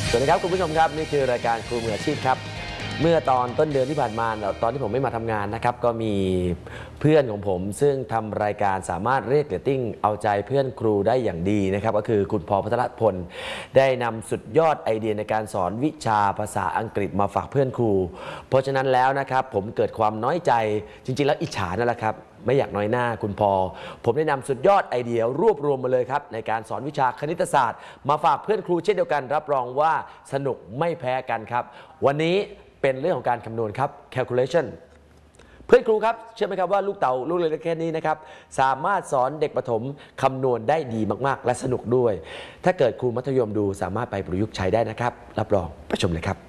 สวัสดีครับคุณผู้ชมครับนี่คือรายการครูมืออาชีพครับเมื่อตอนต้นเดือนที่ผ่านมาตอนที่ผมไม่มาทำงานนะครับก็มีเพื่อนของผมซึ่งทำรายการสามารถเรียกเรตติ้งเอาใจเพื่อนครูได้อย่างดีนะครับก็คือคุณพพัทรพลได้นำสุดยอดไอเดียในการสอนวิชาภาษาอังกฤษมาฝากเพื่อนครูเพราะฉะนั้นแล้วนะครับผมเกิดความน้อยใจจริงๆแล้วอิจฉานั่นแหละครับไม่อยากน้อยหน้าคุณพอผมได้นำสุดยอดไอเดียรวบรวมมาเลยครับในการสอนวิชาคณิตศาสตร์มาฝากเพื่อนครูเช่นเดียวกันรับรองว่าสนุกไม่แพ้กันครับวันนี้เป็นเรื่องของการคำนวณครับ calculation เพื่อนครูครับเชื่อไหมครับว่าลูกเต่าลูกเล็กแค่นี้นะครับสามารถสอนเด็กประถมคำนวณได้ดีมากๆและสนุกด้วยถ้าเกิดครูมัธยมดูสามารถไปประยุกต์ใช้ได้นะครับรับรองไปชมเลยครับ